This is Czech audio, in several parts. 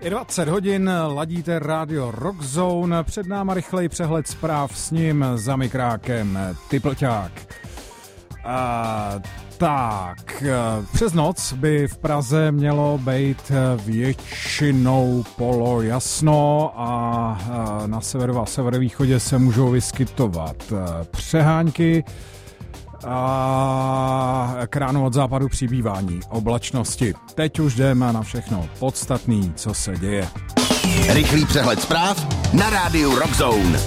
Je 20 hodin, ladíte rádio Rockzone, před náma rychlej přehled zpráv, s ním za mikrákem Typlťák. Tak, přes noc by v Praze mělo být většinou polojasno a na severu a severovýchodě se můžou vyskytovat přehánky a k ránu od západu přibývání oblačnosti. Teď už jdeme na všechno podstatný, co se děje. Rychlý přehled zpráv na rádiu Rockzone.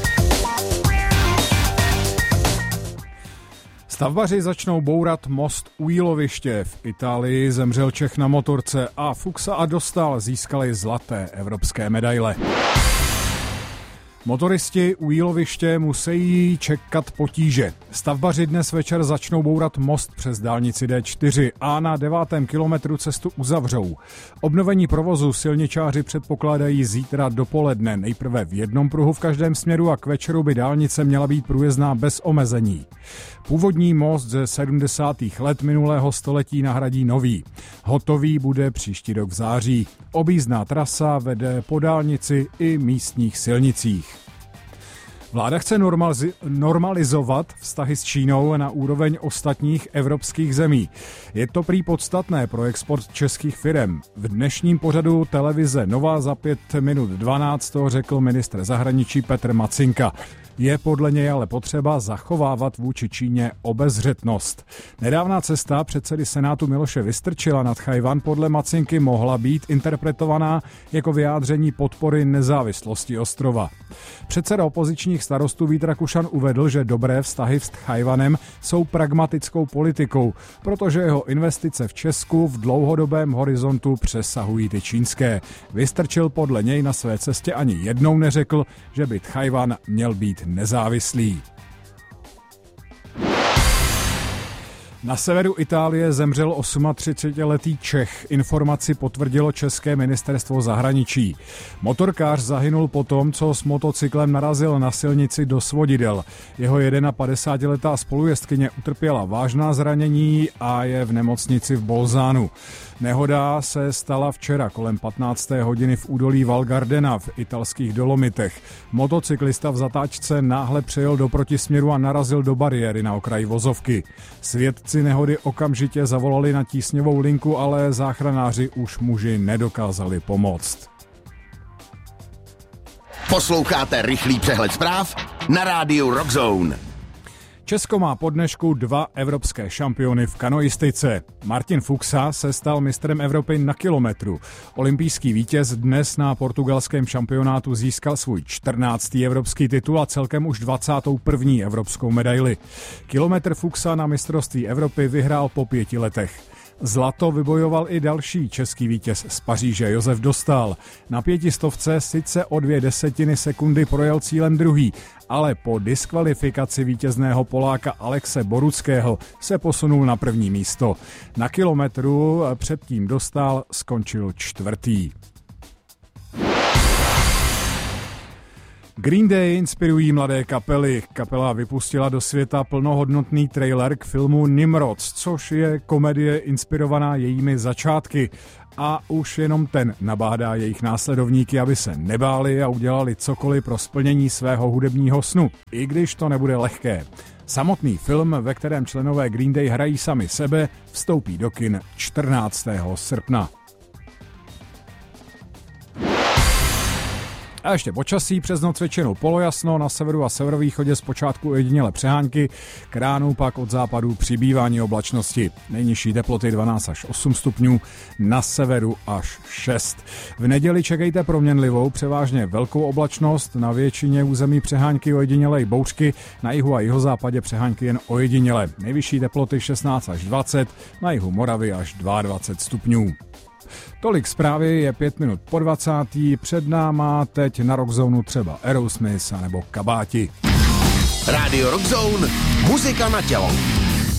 Stavbaři začnou bourat most u Jíloviště. V Itálii zemřel Čech na motorce a Fuchsa a Dostal získali zlaté evropské medaile. Motoristi u Jíloviště musí čekat potíže. Stavbaři dnes večer začnou bourat most přes dálnici D4 a na 9. kilometru cestu uzavřou. Obnovení provozu silničáři předpokládají zítra dopoledne, nejprve v jednom pruhu v každém směru a k večeru by dálnice měla být průjezdná bez omezení. Původní most ze 70. let minulého století nahradí nový. Hotový bude příští rok v září. Objízdná trasa vede po dálnici i místních silnicích. Vláda chce normalizovat vztahy s Čínou na úroveň ostatních evropských zemí. Je to prý podstatné pro export českých firem. V dnešním pořadu televize Nova za 5 minut 12 to řekl ministr zahraničí Petr Macinka. Je podle něj ale potřeba zachovávat vůči Číně obezřetnost. Nedávná cesta předsedy Senátu Miloše Vystrčila nad Tchaj-wan podle Macinky mohla být interpretovaná jako vyjádření podpory nezávislosti ostrova. Předseda opozičních starostů Vít Rakušan uvedl, že dobré vztahy s Tchaj-wanem jsou pragmatickou politikou, protože jeho investice v Česku v dlouhodobém horizontu přesahují ty čínské. Vystrčil podle něj na své cestě ani jednou neřekl, že by Tchaj-wan měl být nezávislý. Na severu Itálie zemřel 38letý Čech. Informaci potvrdilo české ministerstvo zahraničí. Motorkář zahynul po tom, co s motocyklem narazil na silnici do svodidel. Jeho 51letá spolujezdkyně utrpěla vážná zranění a je v nemocnici v Bolzánu. Nehoda se stala včera kolem 15. hodiny v údolí Val Gardena v italských Dolomitech. Motocyklista v zatáčce náhle přejel do protisměru a narazil do bariéry na okraji vozovky. Svědci nehody okamžitě zavolali na tísňovou linku, ale záchranáři už muži nedokázali pomoct. Posloucháte rychlý přehled zpráv na rádiu Rockzone. Česko má po dnešku 2 evropské šampiony v kanoistice. Martin Fuchsa se stal mistrem Evropy na kilometru. Olympijský vítěz dnes na portugalském šampionátu získal svůj 14. evropský titul a celkem už 21. evropskou medaili. Kilometr Fuchsa na mistrovství Evropy vyhrál po 5 letech. Zlato vybojoval i další český vítěz z Paříže Josef Dostal. Na 500 sice o 0,2 sekundy projel cílem druhý, ale po diskvalifikaci vítězného Poláka Alexe Boruckého se posunul na první místo. Na kilometru předtím Dostal skončil 4. Green Day inspirují mladé kapely. Kapela vypustila do světa plnohodnotný trailer k filmu Nimrod, což je komedie inspirovaná jejími začátky. A už jenom ten nabádá jejich následovníky, aby se nebáli a udělali cokoliv pro splnění svého hudebního snu, i když to nebude lehké. Samotný film, ve kterém členové Green Day hrají sami sebe, vstoupí do kin 14. srpna. A ještě počasí, přes noc většinou polojasno, na severu a severovýchodě zpočátku ojedinělé přehánky, k ránu pak od západu přibývání oblačnosti. Nejnižší teploty 12 až 8 stupňů, na severu až 6. V neděli čekejte proměnlivou, převážně velkou oblačnost, na většině území přehánky ojedinělé bouřky, na jihu a jihozápadě přehánky jen ojedinělé. Nejvyšší teploty 16 až 20, na jihu Moravy až 22 stupňů. Tolik zprávy, je 5 minut po 20. Před náma teď na Rockzone třeba Aerosmith nebo Kabáti. Rádio Rockzone, muzika na tělo.